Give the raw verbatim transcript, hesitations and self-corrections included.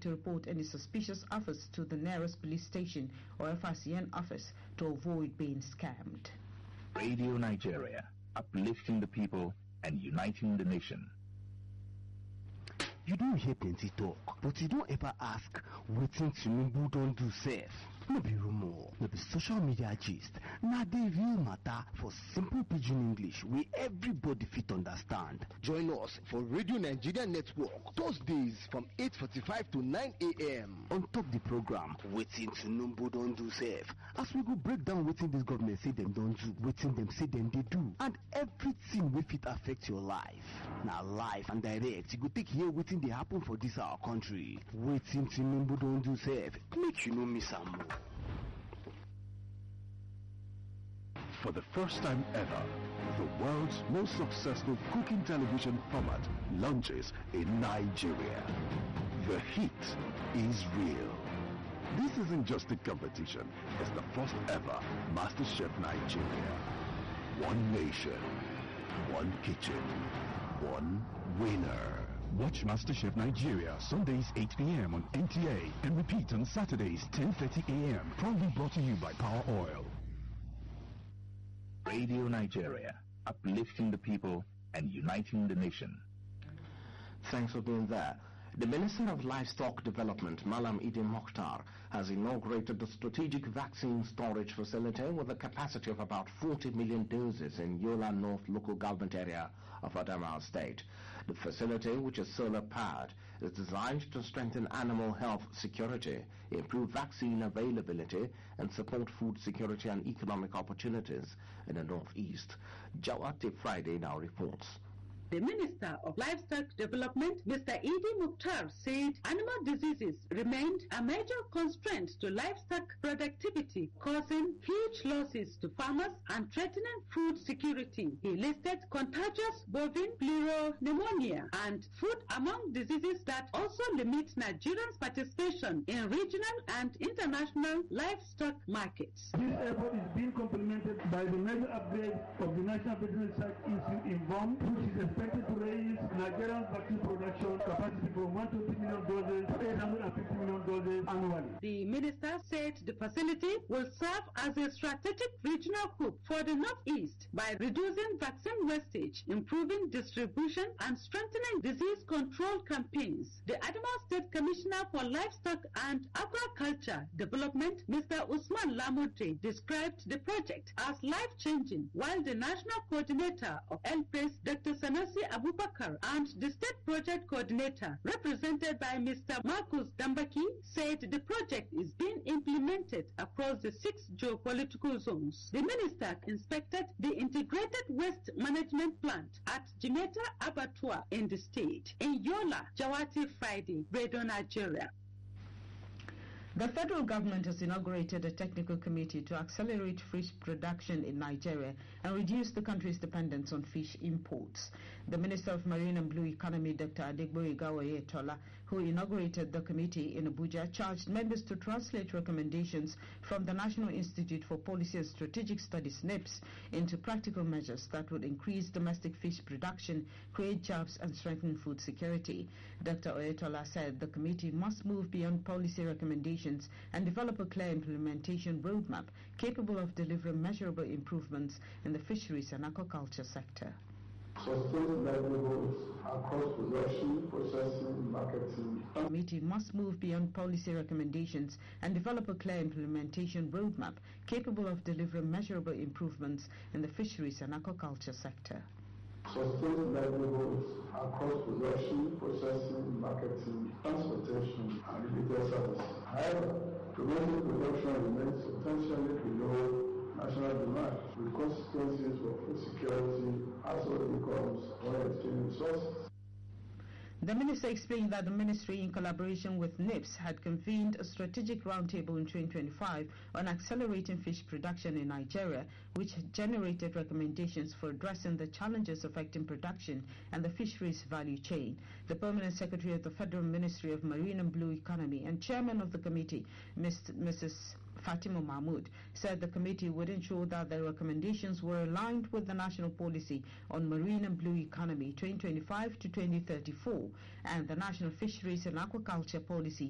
to report any suspicious offers to the nearest police station or F R C N office to avoid being scammed. Radio Nigeria, uplifting the people and uniting the nation. You don't hear plenty talk, but you don't ever ask wetin Tinubu don do sef. No be rumor, no be social media gist. Na the real matter for simple pidgin English wey everybody fit understand. Join us for Radio Nigeria Network Thursdays from eight forty-five to nine a m on top the program wetin Tinubu don do sef, as we go break down wetin this government say dem don do, wetin dem say dem dey do, and everything wey fit affect your life. Na live and direct you go take hear wetin dey happen for this our country. Wetin Tinubu don do sef, make you no miss am. For the first time ever, the world's most successful cooking television format launches in Nigeria. The heat is real. This isn't just a competition, it's the first ever MasterChef Nigeria. One nation, one kitchen, one winner. Watch MasterChef Nigeria Sundays eight p m on N T A and repeat on Saturdays ten thirty a m Proudly brought to you by Power Oil. Radio Nigeria, uplifting the people and uniting the nation. Thanks for being there. The Minister of Livestock Development, Malam Idi Mokhtar, has inaugurated the strategic vaccine storage facility with a capacity of about forty million doses in Yola North local government area of Adamawa State. The facility, which is solar-powered, is designed to strengthen animal health security, improve vaccine availability, and support food security and economic opportunities in the Northeast. Jawati Friday now reports. The Minister of Livestock Development, Mister Idi Mukhtar, said animal diseases remained a major constraint to livestock productivity, causing huge losses to farmers and threatening food security. He listed contagious bovine pneumonia and food among diseases that also limit Nigerians' participation in regional and international livestock markets. This effort is being complemented by the major upgrade of the National Veterinary Research Institute in Bonn, which is expected to raise Nigerian vaccine production capacity from one hundred twenty million doses to eight hundred fifty million doses annually. The minister said the facility will serve as a strategic regional hub for the Northeast by reducing vaccine wastage, improving distribution, and strengthening disease control campaigns. The Adamawa State Commissioner for Livestock and Agriculture Development, Mister Usman Lamurde, described the project as life-changing, while the National Coordinator of L P A C, Doctor Sanasi Abubakar, and the State Project Coordinator, represented by Mister Marcus Dambaki, said the project is being implemented across the six geopolitical zones. The minister inspected the integrated waste management plant at Jimeta Abattoir in the state. In Yola, Jawati Friday, Radio Nigeria. The federal government has inaugurated a technical committee to accelerate fish production in Nigeria and reduce the country's dependence on fish imports. The Minister of Marine and Blue Economy, Doctor Adegboyega Oyetola, who inaugurated the committee in Abuja, charged members to translate recommendations from the National Institute for Policy and Strategic Studies, NIPS, into practical measures that would increase domestic fish production, create jobs, and strengthen food security. Doctor Oyetola said the committee must move beyond policy recommendations and develop a clear implementation roadmap capable of delivering measurable improvements in the fisheries and aquaculture sector. Sustain livelihoods across production, processing, marketing. The committee must move beyond policy recommendations and develop a clear implementation roadmap capable of delivering measurable improvements in the fisheries and aquaculture sector. Sustain livelihoods across production, processing, marketing, transportation, and retail services. However, domestic production remains substantially below national demand, with consequences for food security as well becomes foreign exchange resources. The minister explained that the ministry, in collaboration with NIPS, had convened a strategic roundtable in twenty twenty-five on accelerating fish production in Nigeria, which generated recommendations for addressing the challenges affecting production and the fisheries value chain. The permanent secretary of the Federal Ministry of Marine and Blue Economy and chairman of the committee, Missus Fatima Mahmood, said the committee would ensure that the recommendations were aligned with the national policy on marine and blue economy twenty twenty-five to twenty thirty-four and the national fisheries and aquaculture policy